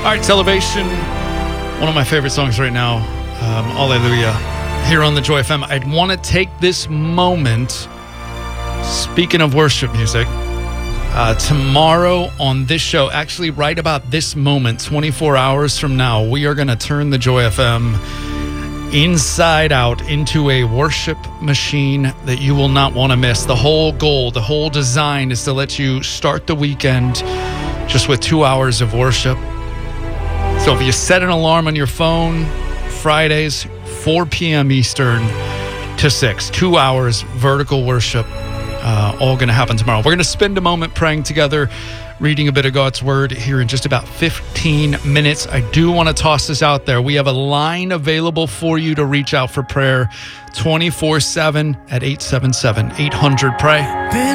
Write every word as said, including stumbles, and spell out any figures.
All right, Elevation, one of my favorite songs right now. Um, Hallelujah. Here on the Joy F M, I'd want to take this moment, speaking of worship music, uh, tomorrow on this show, actually right about this moment, twenty-four hours from now, we are going to turn the Joy F M inside out into a worship machine that you will not want to miss. The whole goal, the whole design is to let you start the weekend just with two hours of worship. So if you set an alarm on your phone, Fridays, four p.m. Eastern to six, two hours, vertical worship, uh, all going to happen tomorrow. We're going to spend a moment praying together, reading a bit of God's Word here in just about fifteen minutes. I do want to toss this out there. We have a line available for you to reach out for prayer twenty-four seven at eight seven seven, eight hundred, pray.